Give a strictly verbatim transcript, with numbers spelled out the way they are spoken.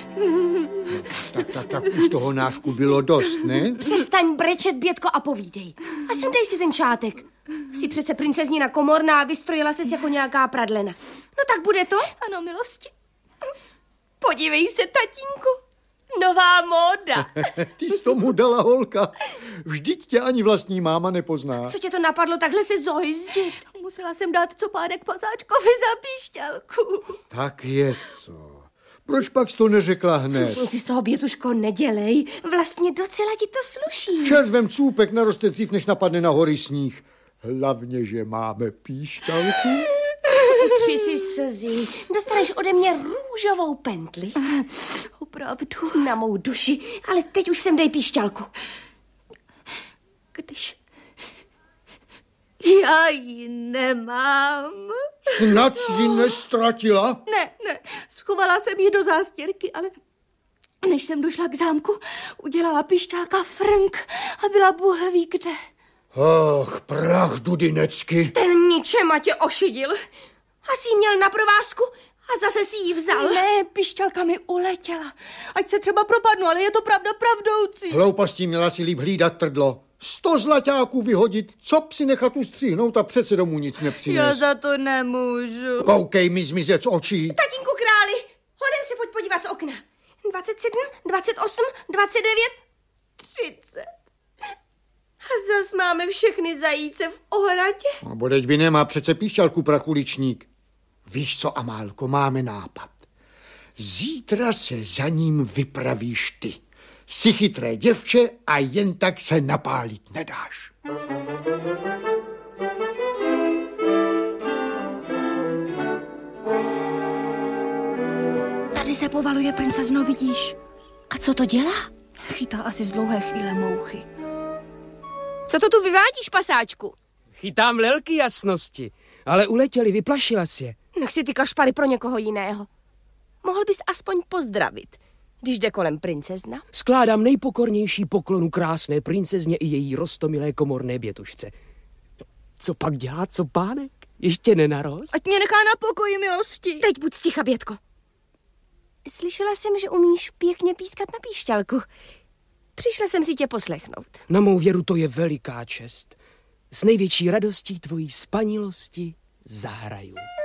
No, tak, tak, tak už toho nášku bylo dost, ne? Přestaň brečet, Bětko, a povídej. A sundej si ten šátek. Jsi přece princeznina Komorná a vystrojila ses jako nějaká pradlena. No tak bude to? Ano, milosti. Podívej se, tatínku. Nová móda. Ty jsi tomu dala, holka. Vždyť tě ani vlastní máma nepozná. Co tě to napadlo takhle se zohyzdit? Musela jsem dát copádek pasáčkovi za píšťalku. Tak je to. Proč pak jsi to neřekla hned? Nic si z toho, Bětuško, nedělej. Vlastně docela ti to sluší. Červem cůpek naroste dřív, než napadne na hory sníh. Hlavně, že máme píšťalku. Tři si slzy. Dostaneš ode mě růžovou pentli. Opravdu. Na mou duši. Ale teď už sem dej píšťalku. Když já ji nemám. Snad ji nestratila? Ne, ne, schovala jsem ji do zástěrky, ale než jsem došla k zámku, udělala pišťálka frnk a byla Bůh ví kde. Ach, prach dudinecky. Ten ničema tě ošidil. Asi ji měl na provázku a zase si ji vzal. Ne, pišťálka mi uletěla. Ať se třeba propadnu, ale je to pravda pravdoucí. Hloupostí, měla si líp hlídat trdlo. Sto zlaťáků vyhodit, co si nechat ustříhnout a přece domů nic nepřines. Já za to nemůžu. Koukej mi zmizet z očí. Tatínku králi, hodem se pojď podívat z okna. dvacet sedm, dvacet osm, dvacet devět, třicet. A zas máme všechny zajíce v ohradě. No, bodeď by nemá přece píšťalku, prachuličník. Víš co, Amálko, máme nápad. Zítra se za ním vypravíš ty. Jsi chytré děvče a jen tak se napálit nedáš. Tady se povaluje princezno, vidíš? A co to dělá? Chytá asi z dlouhé chvíle mouchy. Co to tu vyvádíš, pasáčku? Chytám lelky jasnosti, ale uletěli, vyplašila si je. Nech si ty kašpary pro někoho jiného. Mohl bys aspoň pozdravit, když jde kolem princezna. Skládám nejpokornější poklonu krásné princezně i její roztomilé komorné Bětušce. Co pak dělá, co pánek? Ještě nenarost? Ať mě nechá na pokoji, milosti. Teď buď sticha, Bětko. Slyšela jsem, že umíš pěkně pískat na píšťalku. Přišla jsem si tě poslechnout. Na mou věru to je veliká čest. S největší radostí tvojí spanilosti zahraju.